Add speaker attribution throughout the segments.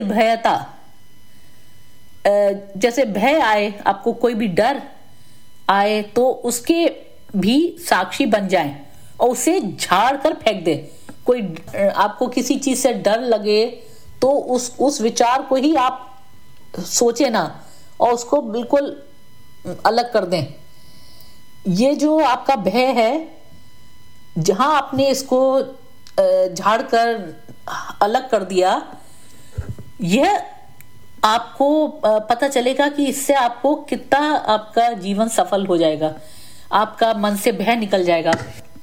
Speaker 1: भयता, जैसे भय आए, आपको कोई भी डर आए तो उसके भी साक्षी बन जाएं और उसे झाड़ कर फेंक दे। कोई आपको किसी चीज से डर लगे तो उस विचार को ही आप सोचे ना और उसको बिल्कुल अलग कर दें। ये जो आपका भय है, जहां आपने इसको झाड़ कर अलग कर दिया, यह आपको पता चलेगा कि इससे आपको कितना आपका जीवन सफल हो जाएगा, आपका मन से भय निकल जाएगा।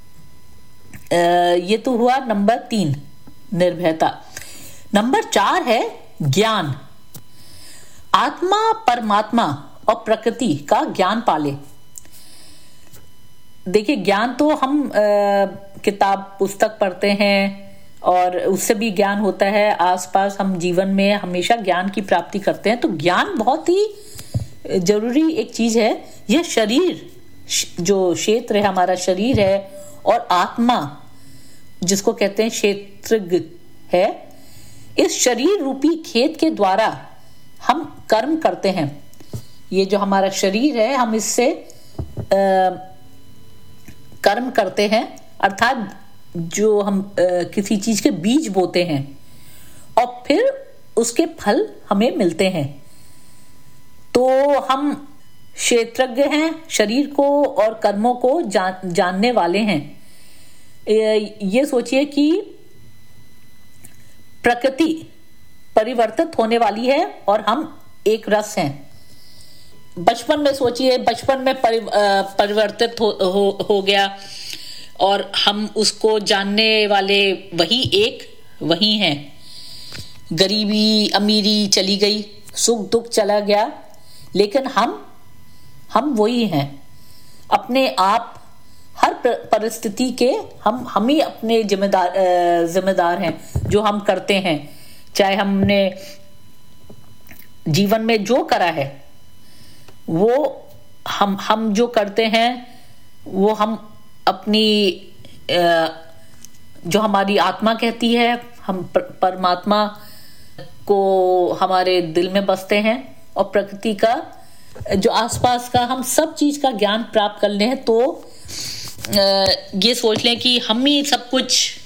Speaker 1: ये तो हुआ नंबर 3, निर्भयता। नंबर 4 है ज्ञान। आत्मा, परमात्मा और प्रकृति का ज्ञान पाले। देखिए, ज्ञान तो हम किताब पुस्तक पढ़ते हैं और उससे भी ज्ञान होता है, आसपास हम जीवन में हमेशा ज्ञान की प्राप्ति करते हैं। तो ज्ञान बहुत ही जरूरी एक चीज है। यह शरीर, जो क्षेत्र है, हमारा शरीर है, और आत्मा जिसको कहते हैं क्षेत्रज्ञ है, इस शरीर रूपी खेत के द्वारा हम कर्म करते हैं। ये जो हमारा शरीर है, हम इससे कर्म करते हैं, अर्थात जो हम किसी चीज के बीज बोते हैं और फिर उसके फल हमें मिलते हैं। तो हम क्षेत्रज्ञ हैं, शरीर को और कर्मों को जानने वाले हैं। ये सोचिए कि प्रकृति परिवर्तित होने वाली है और हम एक रस हैं। बचपन में सोचिए, बचपन में परिवर्तित हो गया और हम उसको जानने वाले वही हैं। गरीबी अमीरी चली गई, सुख दुख चला गया, लेकिन हम वही हैं। अपने आप हर परिस्थिति के हम ही अपने जिम्मेदार हैं। जो हम करते हैं, चाहे हमने जीवन में जो करा है, वो हम जो करते हैं, वो हम अपनी जो हमारी आत्मा कहती है, हम परमात्मा को हमारे दिल में बसते हैं, और प्रकृति का जो आसपास का हम सब चीज का ज्ञान प्राप्त कर लें तो ये सोच लें कि हम ही सब कुछ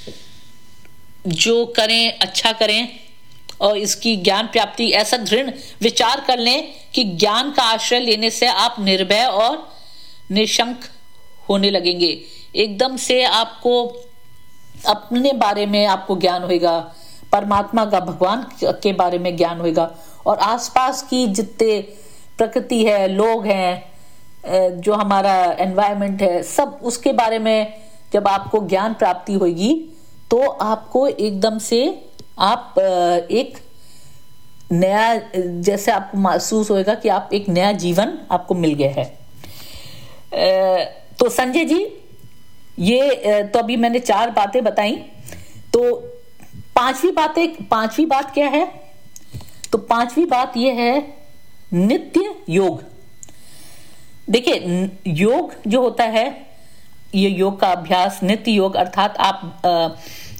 Speaker 1: जो करें अच्छा करें, और इसकी ज्ञान प्राप्ति ऐसा दृढ़ विचार कर लें कि ज्ञान का आश्रय लेने से आप निर्भय और निशंक होने लगेंगे। एकदम से आपको अपने बारे में आपको ज्ञान होगा, परमात्मा का, भगवान के बारे में ज्ञान होगा, और आसपास की जितने प्रकृति है, लोग हैं, जो हमारा एनवायरनमेंट है, सब उसके बारे में जब आपको ज्ञान प्राप्ति होगी तो आपको एकदम से आप एक नया, जैसे आपको महसूस होगा कि आप एक नया जीवन आपको मिल गया है। तो संजय जी, ये तो अभी मैंने 4 बातें बताई, तो पांचवी बात क्या है? तो 5वीं बात ये है नित्य योग। देखिए, योग जो होता है, ये योग का अभ्यास, नित्य योग, अर्थात आप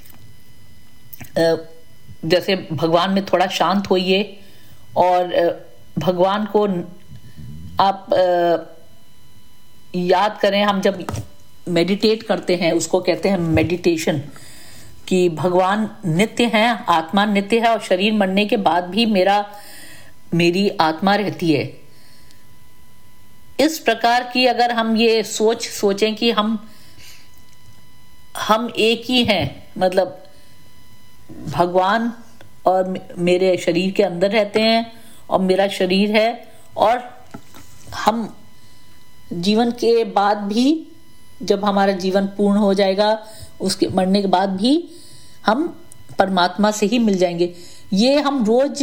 Speaker 1: जैसे भगवान में थोड़ा शांत होइए और भगवान को आप याद करें। हम जब मेडिटेट करते हैं, उसको कहते हैं मेडिटेशन, कि भगवान नित्य हैं, आत्मा नित्य है, और शरीर मरने के बाद भी मेरी आत्मा रहती है। इस प्रकार की अगर हम ये सोचें कि हम एक ही हैं, मतलब भगवान और मेरे शरीर के अंदर रहते हैं और मेरा शरीर है, और हम जीवन के बाद भी, जब हमारा जीवन पूर्ण हो जाएगा, उसके मरने के बाद भी हम परमात्मा से ही मिल जाएंगे। ये हम रोज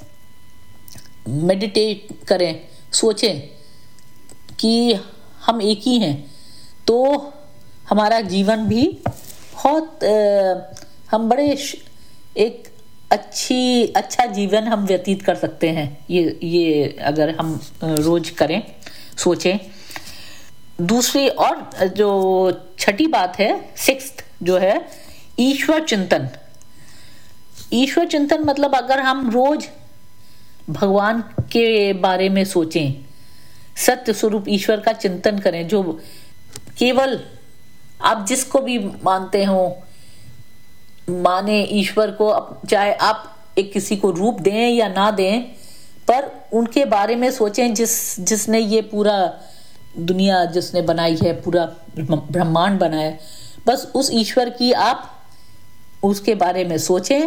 Speaker 1: मेडिटेट करें, सोचें कि हम एक ही हैं, तो हमारा जीवन भी बहुत हम बड़े एक अच्छा जीवन हम व्यतीत कर सकते हैं। ये अगर हम रोज करें, सोचें। दूसरी और जो 6ठी बात है, 6th जो है ईश्वर चिंतन। ईश्वर चिंतन मतलब अगर हम रोज भगवान के बारे में सोचें, सत्य स्वरूप ईश्वर का चिंतन करें, जो केवल आप जिसको भी मानते हो माने ईश्वर को, चाहे आप एक किसी को रूप दें या ना दें, पर उनके बारे में सोचें जिसने ये पूरा दुनिया जिसने बनाई है, पूरा ब्रह्मांड बनाया, बस उस ईश्वर की आप उसके बारे में सोचें।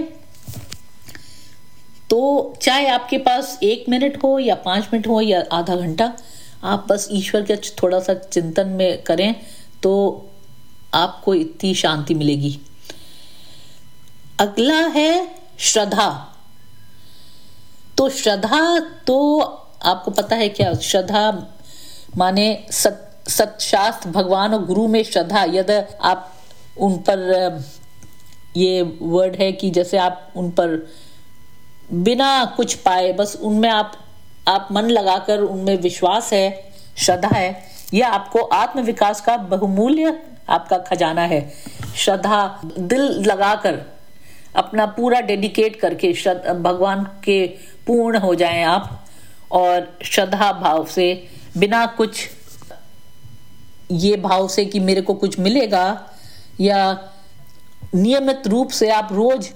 Speaker 1: तो चाहे आपके पास 1 मिनट हो या 5 मिनट हो या आधा घंटा, आप बस ईश्वर के थोड़ा सा चिंतन में करें तो आपको इतनी शांति मिलेगी। अगला है श्रद्धा। तो श्रद्धा तो आपको पता है क्या? श्रद्धा माने सत्शास्त्र, भगवान और गुरु में श्रद्धा। यदि आप उन पर, ये वर्ड है कि जैसे आप उन पर बिना कुछ पाए, बस उनमें आप मन लगाकर उनमें विश्वास है, श्रद्धा है, यह आपको आत्म विकास का बहुमूल्य आपका खजाना है। श्रद्धा दिल लगाकर, अपना पूरा डेडिकेट करके भगवान के पूर्ण हो जाएं आप, और श्रद्धा भाव से, बिना कुछ ये भाव से कि मेरे को कुछ मिलेगा, या नियमित रूप से आप रोज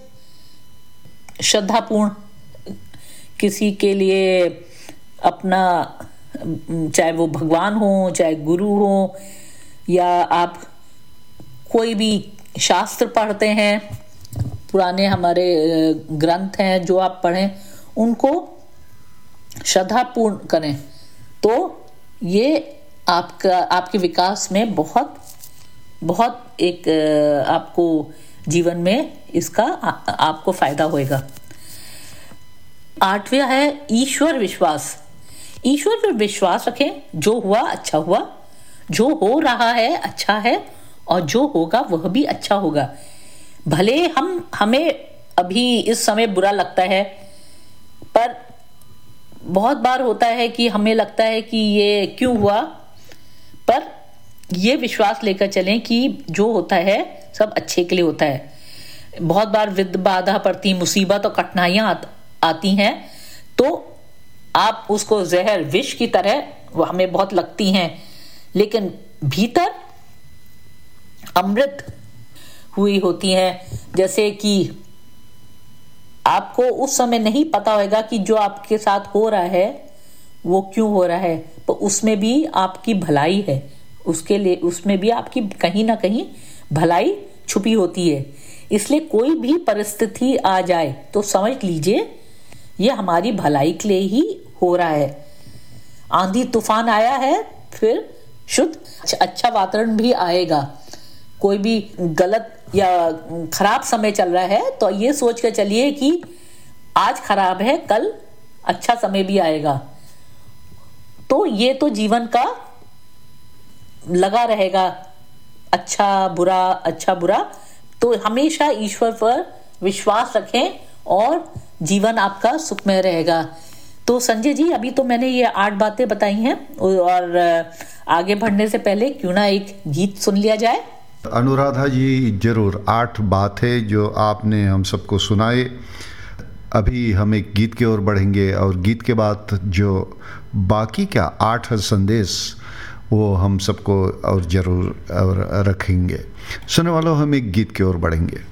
Speaker 1: श्रद्धापूर्ण किसी के लिए अपना, चाहे वो भगवान हो, चाहे गुरु हो, या आप कोई भी शास्त्र पढ़ते हैं, पुराने हमारे ग्रंथ हैं जो आप पढ़ें, उनको श्रद्धापूर्ण करें, तो ये आपके विकास में बहुत बहुत एक आपको जीवन में इसका आपको फायदा होएगा। 8वां है ईश्वर विश्वास। ईश्वर पर विश्वास रखें, जो हुआ अच्छा हुआ, जो हो रहा है अच्छा है, और जो होगा वह भी अच्छा होगा। भले हमें अभी इस समय बुरा लगता है, पर बहुत बार होता है कि हमें लगता है कि ये क्यों हुआ, पर ये विश्वास लेकर चलें कि जो होता है सब अच्छे के लिए होता है। बहुत बार विघ्न बाधा पड़ती, मुसीबत और कठिनाइयां आती हैं, तो आप उसको जहर विष की तरह वो हमें बहुत लगती हैं, लेकिन भीतर अमृत हुई होती हैं। जैसे कि आपको उस समय नहीं पता होगा कि जो आपके साथ हो रहा है वो क्यों हो रहा है, तो उसमें भी आपकी भलाई है, उसके लिए उसमें भी आपकी कहीं ना कहीं भलाई छुपी होती है। इसलिए कोई भी परिस्थिति आ जाए तो समझ लीजिए ये हमारी भलाई के लिए ही हो रहा है। आंधी तूफान आया है, फिर शुद्ध अच्छा वातावरण भी आएगा। कोई भी गलत या खराब समय चल रहा है तो ये सोच कर चलिए कि आज खराब है, कल अच्छा समय भी आएगा। तो ये तो जीवन का लगा रहेगा, अच्छा बुरा। तो हमेशा ईश्वर पर विश्वास रखें और जीवन आपका सुखमय रहेगा। तो संजय जी, अभी तो मैंने ये 8 बातें बताई हैं, और आगे बढ़ने से पहले क्यों ना एक गीत सुन लिया जाए।
Speaker 2: अनुराधा जी, जरूर 8 बातें जो आपने हम सबको सुनाए। अभी हम एक गीत की ओर बढ़ेंगे, और गीत के बाद जो बाकी का 8 संदेश वो हम सबको और जरूर और रखेंगे। सुनने वालों, हम एक गीत की ओर बढ़ेंगे।